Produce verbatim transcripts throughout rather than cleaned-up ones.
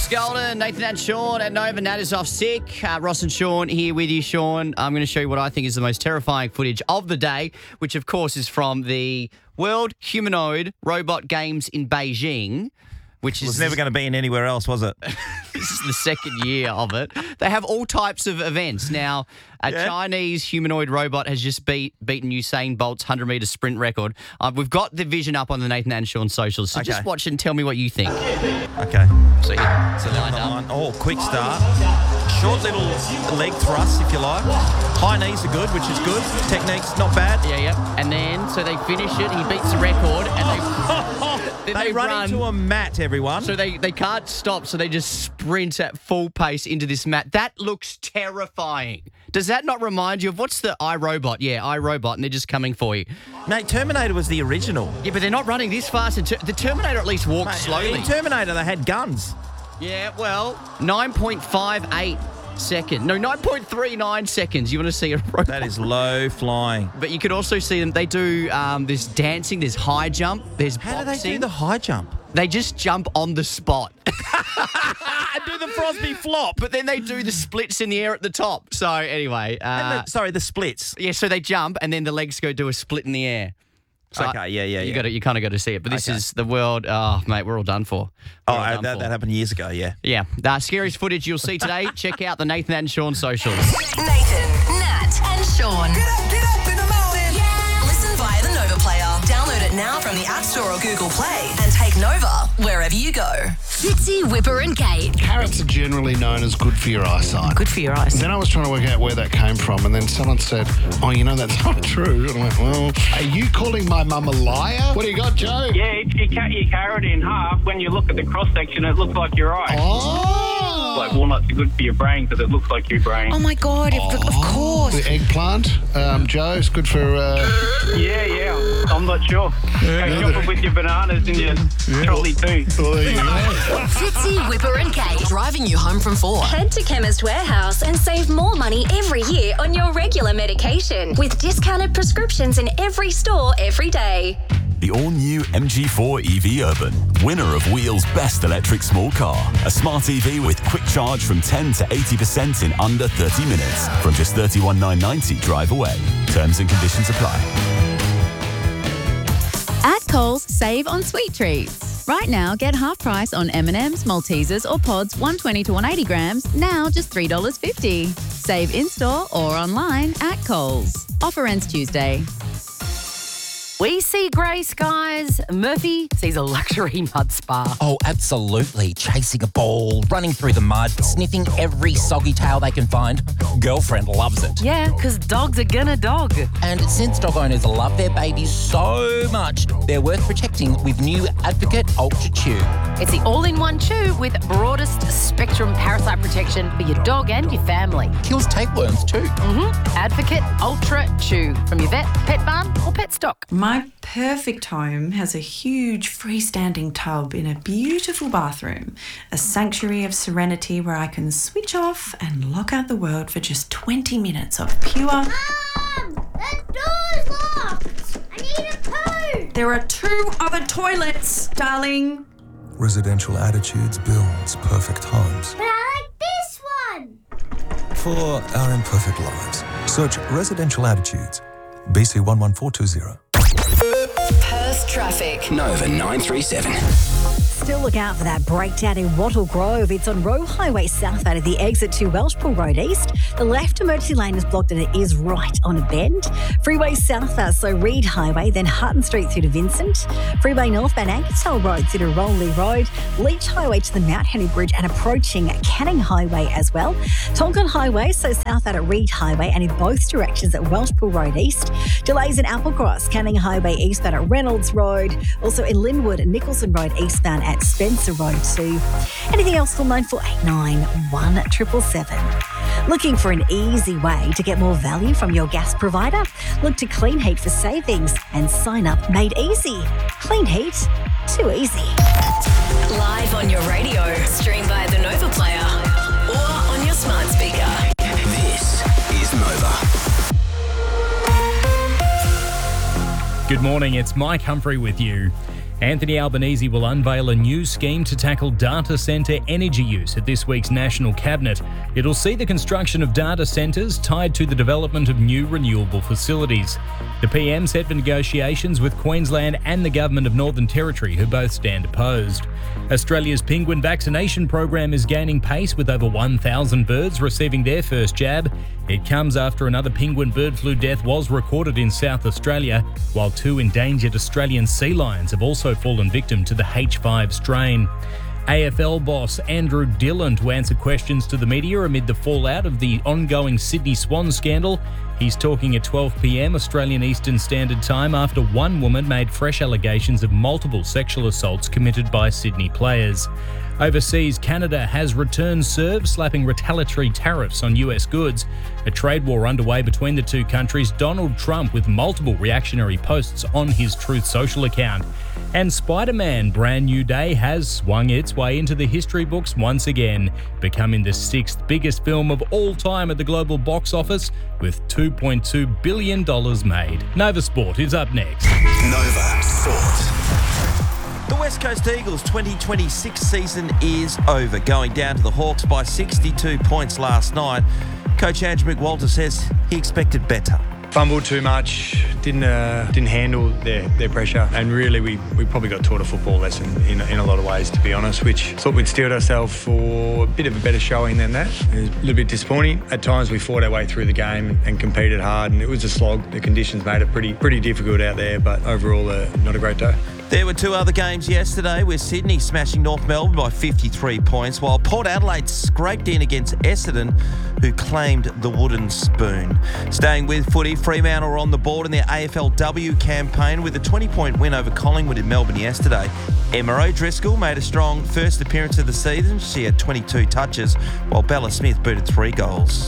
Ross Golden, Nathan and Sean, and Nova Nat is off sick. Uh, Ross and Sean here with you, Sean. I'm going to show you what I think is the most terrifying footage of the day, which, of course, is from the World Humanoid Robot Games in Beijing, which is... It was never going to be in anywhere else, was it? This is the second year of it. They have all types of events. Now, a Yeah. Chinese humanoid robot has just beat beaten Usain Bolt's one hundred metre sprint record. Uh, we've got the vision up on the Nathan and Sean socials, so Okay. just watch and tell me what you think. Okay. So, here, so lined The up. line. Oh, quick start. Short little leg thrusts, if you like. High knees are good, which is good. Technique's not bad. Yeah, yeah. And then, so they finish it. He beats the record, and they, then They, run, into a mat, everyone. So they, they can't stop, so they just sprint at full pace into this mat. That looks terrifying. Does that not remind you of what's the iRobot? Yeah, iRobot, and they're just coming for you. Mate, Terminator was the original. Yeah, but they're not running this fast. And ter- the Terminator at least walks Mate, slowly. In Terminator, they had guns. Yeah, well, nine point five eight seconds. No, nine point three nine seconds. You want to see a robot? That is low flying. But you could also see them. They do um, this dancing. There's high jump. There's How boxing. do they do the high jump? They just jump on the spot. And do the Frosby flop. But then they do the splits in the air at the top. So anyway, uh, And the, sorry, the splits. yeah. So they jump, and then the legs go do a split in the air. So Okay, yeah, yeah, You yeah. got to, you kind of got to see it. But this Okay. is the world. Oh, mate, we're all done for. Oh, We're all uh, done that, for. that happened years ago, yeah. Yeah, the scariest footage you'll see today. Check out the Nathan and Sean socials. Nathan, Nat, and Sean. Get up, get up in the morning. Yeah. Listen via the Nova Player. Download it now from the App Store or Google Play and take Nova wherever you go. Fitzy, Whipper and Kate. Carrots are generally known as good for your eyesight. Good for your eyes. Then I was trying to work out where that came from, and then someone said, oh, you know, that's not true. And I went, well, are you calling my mum a liar? What do you got, Joe? Yeah, if you cut your carrot in half, when you look at the cross-section, it looks like your eye. Oh. Like walnuts are good for your brain because it looks like your brain. Oh my God, of, of course. The eggplant, um, Joe, it's good for... Uh, Yeah, yeah, I'm not sure. Go shop it with your bananas and your trolley too. well, there you go. Fitzy, Whipper and Kate. Driving you home from four. Head to Chemist Warehouse and save more money every year on your regular medication with discounted prescriptions in every store every day. The all-new M G four E V Urban, winner of Wheel's best electric small car. A smart E V with quick charge from ten to eighty percent in under thirty minutes. From just thirty-one thousand nine hundred ninety drive away. Terms and conditions apply. At Coles, save on sweet treats. Right now, get half price on M and M's, Maltesers or Pods one twenty to one eighty grams, now just three dollars fifty. Save in-store or online at Coles. Offer ends Tuesday. We see grey skies. Murphy sees a luxury mud spa. Oh, absolutely. Chasing a ball, running through the mud, sniffing every soggy tail they can find. Girlfriend loves it. Yeah, because dogs are gonna dog. And since dog owners love their babies so much, they're worth protecting with new Advocate Ultra Chew. It's the all-in-one chew with broadest spectrum parasite protection for your dog and your family. Kills tapeworms too. Mm-hmm. Advocate Ultra Chew from your vet, pet barn or pet stock. My perfect home has a huge freestanding tub in a beautiful bathroom, a sanctuary of serenity where I can switch off and lock out the world for just twenty minutes of pure... Mum! The door's locked! I need a poo! There are two other toilets, darling. Residential Attitudes builds perfect homes. But I like this one! For our imperfect lives, search Residential Attitudes, B C one one four two zero. Perth traffic. Nova nine three seven. Still look out for that breakdown in Wattle Grove. It's on Roe Highway South out of the exit to Welshpool Road East. The left emergency lane is blocked and it is right on a bend. Freeway south out, so Reed Highway, then Hutton Street through to Vincent. Freeway northbound Ankersdale Road through to Rowley Road. Leach Highway to the Mount Henry Bridge and approaching Canning Highway as well. Tonkin Highway, so south out at Reed Highway and in both directions at Welshpool Road East. Delays in Applecross, Canning Highway eastbound at Reynolds Road. Also in Linwood and Nicholson Road eastbound at Spencer Road too. Anything else, call nine four eight nine, one seven seven seven. Looking for an easy way to get more value from your gas provider? Look to Clean Heat for savings and sign up made easy. Clean Heat, too easy. Live on your radio, stream via the Nova Player or on your smart speaker. This is Nova. Good morning, it's Mike Humphrey with you. Anthony Albanese will unveil a new scheme to tackle data centre energy use at this week's National Cabinet. It'll see the construction of data centres tied to the development of new renewable facilities. The P M set for negotiations with Queensland and the Government of Northern Territory, who both stand opposed. Australia's penguin vaccination program is gaining pace with over one thousand birds receiving their first jab. It comes after another penguin bird flu death was recorded in South Australia, while two endangered Australian sea lions have also fallen victim to the H five strain. A F L boss Andrew Dillon to answer questions to the media amid the fallout of the ongoing Sydney Swans scandal. He's talking at twelve p m Australian Eastern Standard Time after one woman made fresh allegations of multiple sexual assaults committed by Sydney players. Overseas, Canada has returned serve, slapping retaliatory tariffs on U S goods. A trade war underway between the two countries, Donald Trump with multiple reactionary posts on his Truth Social account. And Spider-Man Brand New Day has swung its way into the history books once again, becoming the sixth biggest film of all time at the global box office with two point two billion dollars made. Nova Sport is up next. Nova Sport. The West Coast Eagles twenty twenty-six season is over, going down to the Hawks by sixty-two points last night. Coach Andrew McWalter says he expected better. Fumbled too much, didn't uh, didn't handle their, their pressure, and really we, we probably got taught a football lesson in, in a lot of ways, to be honest, which thought we'd steeled ourselves for a bit of a better showing than that. It was a little bit disappointing. At times we fought our way through the game and, and competed hard, and it was a slog. The conditions made it pretty pretty difficult out there, but overall uh, not a great day. There were two other games yesterday, with Sydney smashing North Melbourne by fifty-three points, while Port Adelaide scraped in against Essendon, who claimed the wooden spoon. Staying with footy, Fremantle are on the board in their A F L W campaign with a twenty-point win over Collingwood in Melbourne yesterday. Emma O'Driscoll made a strong first appearance of the season. She had twenty-two touches, while Bella Smith booted three goals.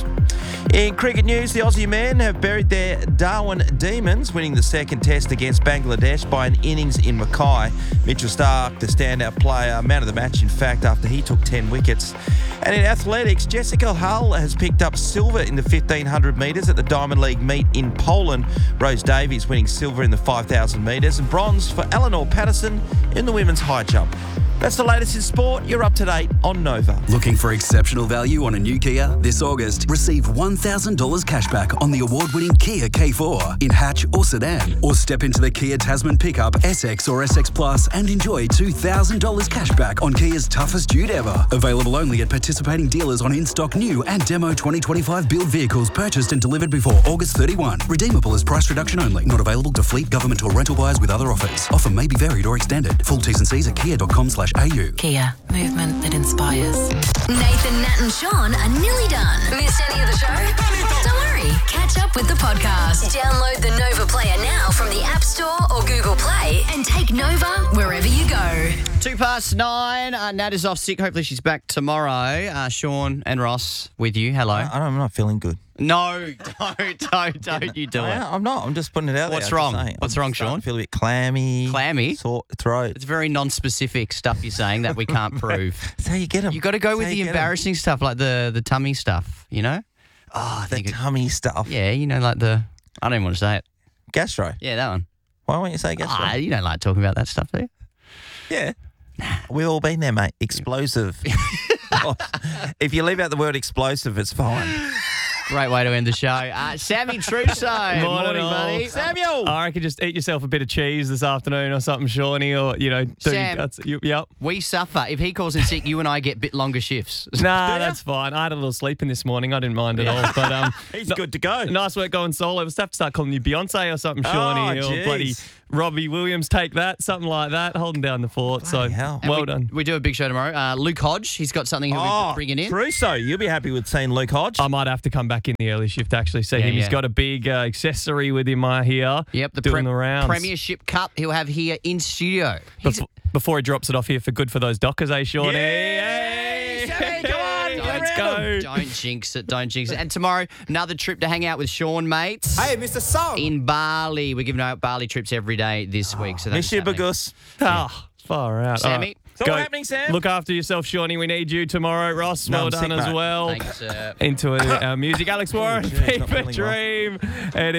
In cricket news, the Aussie men have buried their Darwin Demons, winning the second test against Bangladesh by an innings in Mackay. Mitchell Starc, the standout player, man of the match, in fact, after he took ten wickets. And in athletics, Jessica Hull has picked up silver in the fifteen hundred metres at the Diamond League meet in Poland. Rose Davies winning silver in the five thousand metres and bronze for Eleanor Patterson in the women's high jump. That's the latest in sport. You're up to date on Nova. Looking for exceptional value on a new Kia? This August, receive one thousand dollars cashback on the award-winning Kia K four in hatch or sedan. Or step into the Kia Tasman pickup, S X or S X Plus and enjoy two thousand dollars cashback on Kia's toughest dude ever. Available only at participating dealers on in-stock new and demo twenty twenty-five build vehicles purchased and delivered before August thirty-first. Redeemable as price reduction only. Not available to fleet, government or rental buyers with other offers. Offer may be varied or extended. Full T's and C's at kia dot com slash a u. Kia, movement that inspires. Nathan, Nat and Sean are nearly done. Missed any of the show? Don't worry, catch up with the podcast. Download the Nova Player now from the App Store or Google Play and take Nova wherever you go. Two past nine. Uh, Nat is off sick. Hopefully she's back tomorrow. Uh, Sean and Ross with you. Hello. I, I'm not feeling good. No, don't, don't, don't you do it. I'm not. I'm just putting it out What's there. wrong? Saying. What's I'm wrong, Sean? I feel a bit clammy. Clammy? Sore throat. It's very non-specific stuff you're saying that we can't prove. That's how you get them. You got to go That's with how the you get 'em. embarrassing stuff, like the, the tummy stuff, you know? Oh, I the think it- tummy stuff. Yeah, you know, like the, I don't even want to say it. Gastro. Yeah, that one. Why won't you say gastro? Ah, you don't like talking about that stuff, do you? Yeah. We've all been there, mate. Explosive. Oh, if you leave out the word explosive, it's fine. Great way to end the show. Uh, Sammy Truso. Morning, all. buddy. Samuel. I reckon just eat yourself a bit of cheese this afternoon or something, Shawnee, or, you know, do Sam. that's, you, yep. We suffer. If he calls in sick, you and I get bit longer shifts. Nah, that's fine. I had a little sleeping this morning. I didn't mind at all. But um, He's good to go. Nice work going solo. We'll have to start calling you Beyonce or something, Shawnee, Oh, or bloody jeez. Robbie Williams. Take that, something like that. Holding down the fort. Bloody so hell. And well we, done. We do a big show tomorrow. Uh, Luke Hodge, he's got something he'll Oh, be bringing in. Truso, you'll be happy with seeing Luke Hodge. I might have to come back in the early shift to actually see Yeah, him. yeah. He's got a big uh, accessory with him, I hear. Yep, the doing Prem- the rounds. Premiership Cup he'll have here in studio. He's- Before, before he drops it off here for good for those Dockers, eh, Shawnee? Yay! Sammy, come on, get Let's around go. Don't jinx it, don't jinx it. And tomorrow, another trip to hang out with Sean, mates. Hey, Mister Song. In Bali. We're giving out Bali trips every day this week. So that's Miss you, happening. Bagus. Ah, far out. Sammy? All right. It's all Go. happening, Sam. Look after yourself, Shawnee. We need you tomorrow. Ross, No, well I'm done sick, as mate. well. Thanks, uh, Into uh, our music. Alex Warren, Yeah, Fever not feeling well. Dream. And